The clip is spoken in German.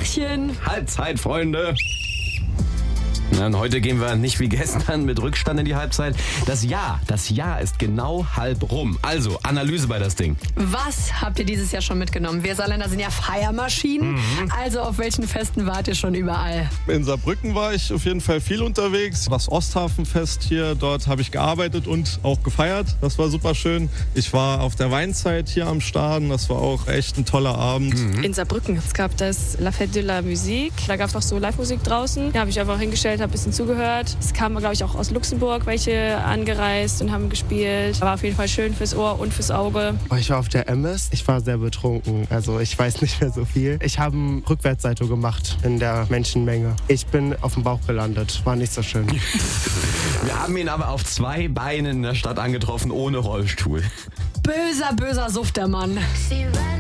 Tachchen. Halbzeit, Freunde. Ja, und heute gehen wir nicht wie gestern mit Rückstand in die Halbzeit. Das Jahr ist genau halb rum. Also, Analyse bei das Ding. Was habt ihr dieses Jahr schon mitgenommen? Wir Saarländer sind ja Feiermaschinen. Also auf welchen Festen wart ihr schon überall? In Saarbrücken war ich auf jeden Fall viel unterwegs. Das Osthafenfest hier, dort habe ich gearbeitet und auch gefeiert. Das war super schön. Ich war auf der Weinzeit hier am Start. Das war auch echt ein toller Abend. In Saarbrücken. Es gab das La Fête de la Musique. Da gab es auch so Live-Musik draußen. Da habe ich einfach hingestellt, habe ein bisschen zugehört. Es kamen, glaube ich, auch aus Luxemburg welche angereist und haben gespielt. War auf jeden Fall schön fürs Ohr und fürs Auge. Ich war auf der MS. Ich war sehr betrunken. Also ich weiß nicht mehr so viel. Ich habe einen Rückwärtssalto gemacht in der Menschenmenge. Ich bin auf dem Bauch gelandet. War nicht so schön. Wir haben ihn aber auf 2 Beinen in der Stadt angetroffen, ohne Rollstuhl. Böser Suff, der Mann. Sie